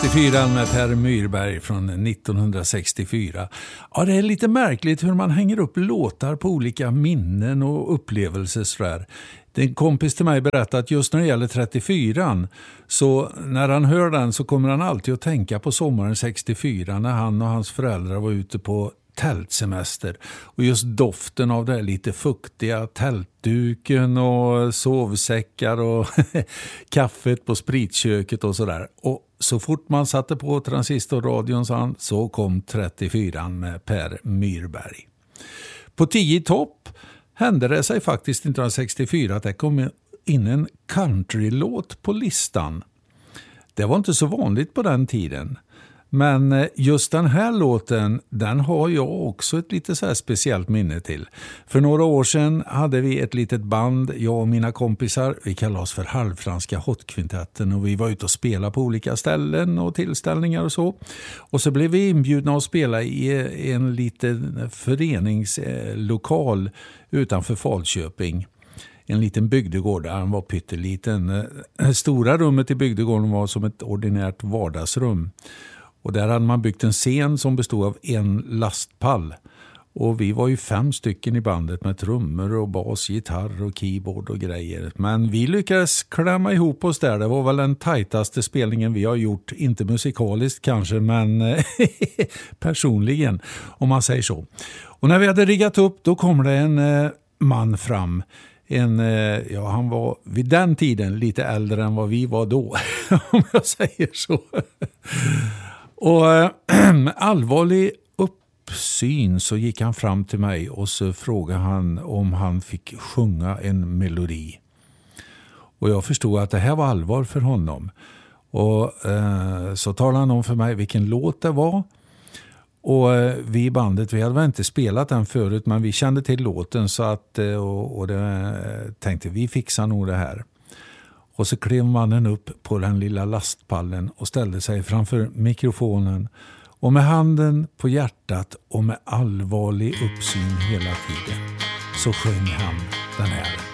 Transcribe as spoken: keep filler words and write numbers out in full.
trettiofyra med Per Myrberg från nittonhundrasextiofyra. Ja, det är lite märkligt hur man hänger upp låtar på olika minnen och upplevelser sådär. En kompis till mig berättade att just när det gäller trettiofyran, så när han hör den så kommer han alltid att tänka på sommaren sextiofyra när han och hans föräldrar var ute på tältsemester. Och just doften av det lite fuktiga tältduken och sovsäckar och kaffet på spritköket och sådär. Och så fort man satte på transistorradion så, han, så kom trettiofyran med Per Myrberg. På tio topp hände det sig faktiskt nittonhundrasextiofyra att det kom in en countrylåt på listan. Det var inte så vanligt på den tiden. Men just den här låten, den har jag också ett lite så här speciellt minne till. För några år sedan hade vi ett litet band, jag och mina kompisar. Vi kallade oss för Halvfranska Hotkvintetten och vi var ute och spelade på olika ställen och tillställningar och så. Och så blev vi inbjudna att spela i en liten föreningslokal utanför Falköping. En liten bygdegård där han var pytteliten. Stora rummet i bygdegården var som ett ordinärt vardagsrum. Och där hade man byggt en scen som bestod av en lastpall. Och vi var ju fem stycken i bandet med trummor och bas, gitarr och keyboard och grejer. Men vi lyckades klämma ihop oss där. Det var väl den tajtaste spelningen vi har gjort. Inte musikaliskt kanske, men personligen, om man säger så. Och när vi hade riggat upp, då kom det en eh, man fram. En, ja, han var vid den tiden lite äldre än vad vi var då, om jag säger så. Och med allvarlig uppsyn så gick han fram till mig och så frågade han om han fick sjunga en melodi. Och jag förstod att det här var allvar för honom. Och eh, så talade han om för mig vilken låt det var. Och vi i bandet, vi hade väl inte spelat den förut, men vi kände till låten så att, och, och det, tänkte vi fixar nog det här. Och så klev mannen upp på den lilla lastpallen och ställde sig framför mikrofonen. Och med handen på hjärtat och med allvarlig uppsyn hela tiden så sjöng han den här.